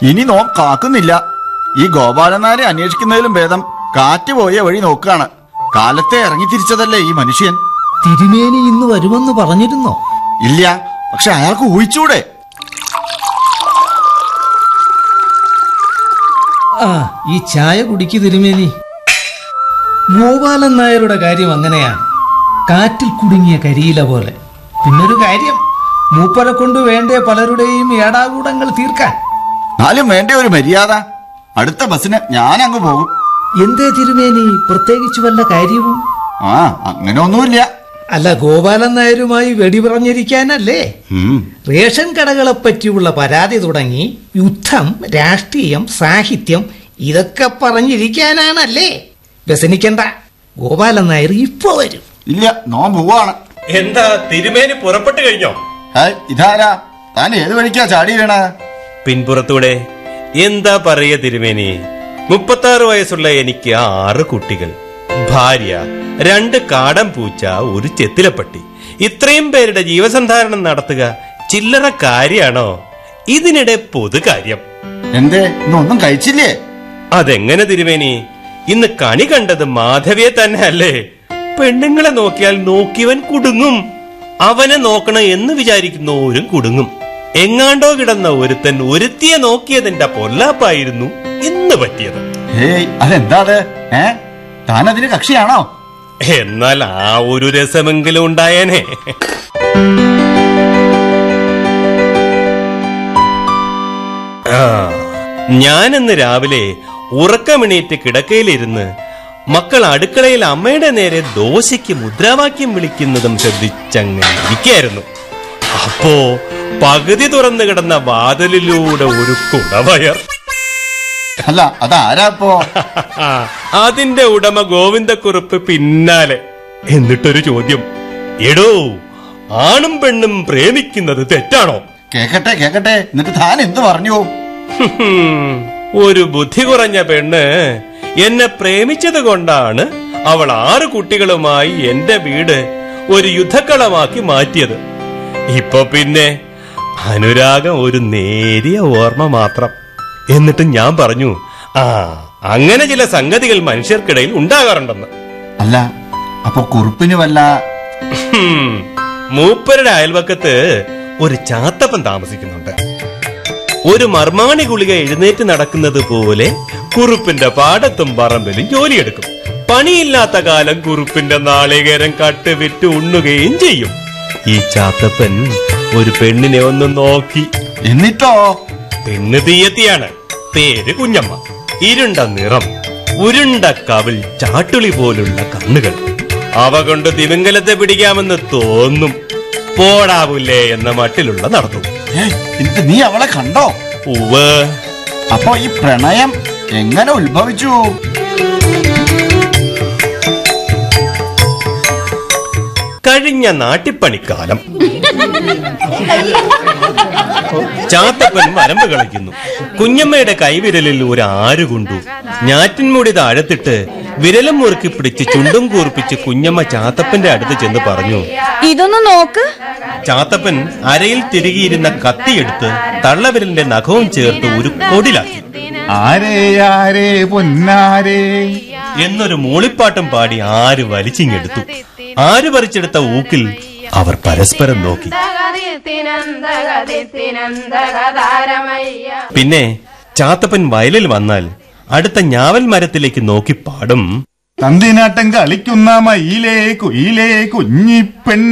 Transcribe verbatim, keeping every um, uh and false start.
ഇനി നോ കാക്കുന്നില്ല. ഈ ഗോപാലനാരെ അന്വേഷിക്കുന്നതിലും ഭേദം കാറ്റ് പോയ വഴി നോക്കുകയാണ്. കാലത്തെ ഇറങ്ങി തിരിച്ചതല്ലേ ഈ മനുഷ്യൻ. തിരുമേനി ഇന്ന് വരുമെന്ന് പറഞ്ഞിരുന്നോ? ഇല്ല, പക്ഷെ അയാൾക്ക് ഊഹിച്ചൂടെ? ആ, ഈ ചായ കുടിക്കു തിരുമേനി. ഗോപാലൻ നായരുടെ കാര്യം അങ്ങനെയാണ്, കാറ്റിൽ കുടുങ്ങിയ കരിയില പോലെ. പിന്നൊരു കാര്യം, മൂപ്പരെ കൊണ്ട് വേണ്ടേ പലരുടെയും ഏടാകൂടങ്ങൾ തീർക്കാൻ. എന്നാലും വേണ്ട ഒരു മര്യാദ. അടുത്ത ബസ്സിന് ഞാൻ അങ്ങ് പോകും. എന്തേ തിരുമേനി, പ്രത്യേകിച്ച് വല്ല കാര്യവും? ആ, അങ്ങനെ ഒന്നുമില്ല. അല്ല, ഗോപാലൻ നായരുമായി വെടി പറഞ്ഞിരിക്കാനല്ലേ? റേഷൻ കടകളെ പറ്റിയുള്ള പരാതി തുടങ്ങി യുദ്ധം, രാഷ്ട്രീയം, സാഹിത്യം ഇതൊക്കെ പറഞ്ഞിരിക്കാനാണല്ലേ? വ്യസനിക്കണ്ട, ഗോപാലൻ നായർ ഇപ്പൊ വരും. ഇല്ല, നോൻ പോവാണ്. എന്താ തിരുമേനി പുറപ്പെട്ടു കഴിഞ്ഞോ? ഇതാരാ? താൻ ഏത് വഴിക്കാ ചാടി വീണ? പിൻപുറത്തൂടെ. എന്താ പറയ തിരുമേനി, മുപ്പത്തി ആറ് വയസ്സുള്ള എനിക്ക് ആറ് കുട്ടികൾ, ഭാര്യ, രണ്ട് കാടൻ പൂച്ച, ഒരു ചെത്തിലപ്പട്ടി. ഇത്രയും പേരുടെ ജീവസന്ധാരണം നടത്തുക ചില്ലറ കാര്യാണോ? ഇതിനിടെ പൊതുകാര്യം. എന്തേ, ഇന്നൊന്നും കഴിച്ചില്ലേ? അതെങ്ങനെ തിരുമേനി? ഇന്ന് കണി കണ്ടത് മാധവിയെ തന്നെ അല്ലേ? പെണ്ണുങ്ങളെ നോക്കിയാൽ നോക്കിയവൻ കുടുങ്ങും. അവനെ നോക്കണം എന്ന് വിചാരിക്കുന്നവരും കുടുങ്ങും. എങ്ങാണ്ടോ കിടന്ന ഒരുത്തൻ ഒരുത്തിയെ നോക്കിയതിന്റെ പൊല്ലാപ്പായിരുന്നു ഇന്ന് പറ്റിയത്. ഏയ്, അതെന്താ? ഏ, താനതിന് കക്ഷിയാണോ? എന്നാൽ ആ ഒരു രസമെങ്കിലും ഉണ്ടായേനെ. ആ, ഞാനിന്ന് രാവിലെ ഉറക്കമെണീറ്റ് കിടക്കയിലിരുന്ന് മക്കൾ അടുക്കളയിൽ അമ്മയുടെ നേരെ ദോശയ്ക്ക് മുദ്രാവാക്യം വിളിക്കുന്നതും ശ്രദ്ധിച്ചങ്ങനെ ഇരിക്കായിരുന്നു. അപ്പോ പകുതി തുറന്നു കിടന്ന വാതിലിലൂടെ ഒരു കുടവയർ. അല്ല, അതാരാപ്പോ? അതിന്റെ ഉടമ ഗോവിന്ദക്കുറുപ്പ് പിന്നാലെ. എന്നിട്ടൊരു ചോദ്യം, എടോ, ആണും പെണ്ണും പ്രേമിക്കുന്നത് തെറ്റാണോ? കേക്കട്ടെ കേക്കട്ടെ, എന്നിട്ട് താൻ എന്ത് പറഞ്ഞു? ഒരു ബുദ്ധി കുറഞ്ഞ പെണ്ണ് എന്നെ പ്രേമിച്ചത് കൊണ്ടാണ് അവൾ ആറ് കുട്ടികളുമായി എന്റെ വീട് ഒരു യുദ്ധക്കളമാക്കി മാറ്റിയത്. ഇപ്പൊ പിന്നെ അനുരാഗം ഒരു നേരിയ ഓർമ്മ മാത്രം. എന്നിട്ട് ഞാൻ പറഞ്ഞു, ആ, അങ്ങനെ ചില സംഗതികൾ മനുഷ്യർക്കിടയിൽ ഉണ്ടാകാറുണ്ടെന്ന്. അല്ല, അപ്പൊ കുറുപ്പിന് വല്ല? മൂപ്പരുടെ അയൽവക്കത്ത് ഒരു ചാത്തപ്പൻ താമസിക്കുന്നുണ്ട്. ഒരു മർമാണി ഗുളിക എഴുന്നേറ്റ് നടക്കുന്നത് പോലെ കുറുപ്പിന്റെ പാടത്തും പറമ്പിലും ജോലിയെടുക്കും. പണിയില്ലാത്ത കാലം കുറുപ്പിന്റെ നാളികേരം കട്ട് വിറ്റ് ഉണ്ണുകയും ചെയ്യും. ഈ ചാത്തപ്പൻ ഒരു പെണ്ണിനെ ഒന്ന് നോക്കി. എന്നിട്ടോ? പെണ്ണ് തീയത്തിയാണ്, പേര് കുഞ്ഞമ്മ. ഇരുണ്ട നിറം, ഉരുണ്ട കവിൾ, ചാട്ടുളി പോലുള്ള കണ്ണുകൾ. അവ കൊണ്ട് തിമിംഗലത്തെ പിടിക്കാമെന്ന് തോന്നും. പോടാവൂലേ എന്ന മട്ടിലുള്ള നടത്തും. എന്നിട്ട് നീ അവളെ കണ്ടോ? ഉവ്വ്. അപ്പൊ ഈ പ്രണയം എങ്ങനെ ഉത്ഭവിച്ചു? കഴിഞ്ഞ നാട്ടിപ്പണിക്കാലം. ചാത്തപ്പൻ വരമ്പ് കളിക്കുന്നു. കുഞ്ഞമ്മയുടെ കൈവിരലിൽ ഒരു ആര് കൊണ്ടു. ഞാറ്റിൻമുടി താഴത്തിട്ട് വിരലും മുറുക്കി പിടിച്ച് ചുണ്ടും കൂർപ്പിച്ച് കുഞ്ഞമ്മ ചാത്തപ്പന്റെ അടുത്ത് ചെന്ന് പറഞ്ഞു, ഇതൊന്ന് നോക്ക്. ചാത്തപ്പൻ അരയിൽ തിരികിയിരുന്ന കത്തിയെടുത്ത് തള്ളവിരലിന്റെ നഖവും ചേർത്ത് ഒരു കൊടിലാക്കി. ആരേ ആരേ പൊന്നാരേ എന്നൊരു മൂളിപ്പാട്ടും പാടി ആര് വലിച്ചിങ്ങെടുത്തു. ആര് പറിച്ചെടുത്ത ഊക്കിൽ അവർ പരസ്പരം നോക്കി. പിന്നെ ചാത്തപ്പൻ വയലിൽ വന്നാൽ അടുത്ത ഞാവൽ മരത്തിലേക്ക് നോക്കി പാടും, തന്തിനാട്ടം കളിക്കുന്ന മയിലേ കുയിലേ കുഞ്ഞിപ്പെൺ